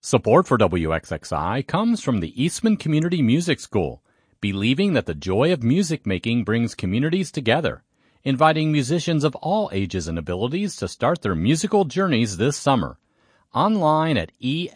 Support for WXXI comes from the Eastman Community Music School, believing that the joy of music making brings communities together, inviting musicians of all ages and abilities to start their musical journeys this summer. Online at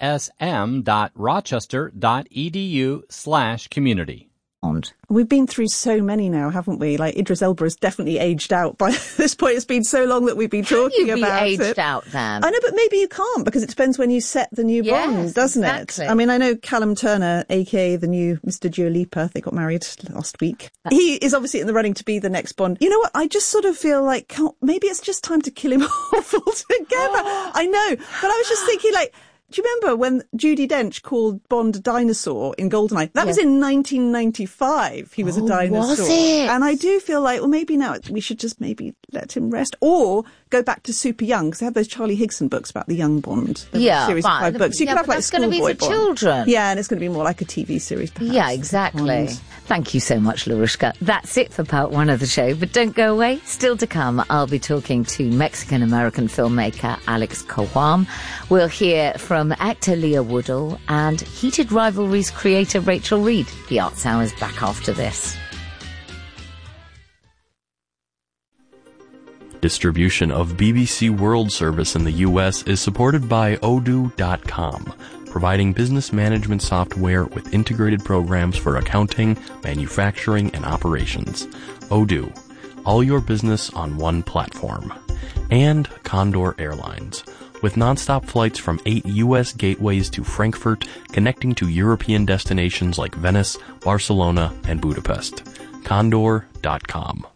esm.rochester.edu/community. We've been through so many now, haven't we? Like, Idris Elba has definitely aged out by this point. It's been so long that we've been talking about it. You'd be aged out, then. I know, but maybe you can't, because it depends when you set the new Bond, doesn't it? I mean, I know Callum Turner, a.k.a. the new Mr. Dua Lipa, they got married last week. He is obviously in the running to be the next Bond. You know what? I just sort of feel like, maybe it's just time to kill him off altogether. I know, but I was just thinking, like, do you remember when Judi Dench called Bond a dinosaur in GoldenEye? That was in 1995. He was a dinosaur. Was it? And I do feel like, well, maybe now we should just maybe let him rest. Or go back to Super Young, because they have those Charlie Higson books about the young Bond. Series of 5 books. You could have like that's going to be for children. Yeah, and it's going to be more like a TV series, perhaps. Yeah, exactly. Thank you so much, Larushka. That's it for part one of the show, but don't go away. Still to come, I'll be talking to Mexican-American filmmaker Alex Coham. We'll hear from actor Leah Woodall and Heated Rivalries creator Rachel Reed. The Arts Hour is back after this. Distribution of BBC World Service in the U.S. is supported by Odoo.com, providing business management software with integrated programs for accounting, manufacturing, and operations. Odoo, all your business on one platform. And Condor Airlines, with nonstop flights from 8 U.S. gateways to Frankfurt, connecting to European destinations like Venice, Barcelona, and Budapest. Condor.com.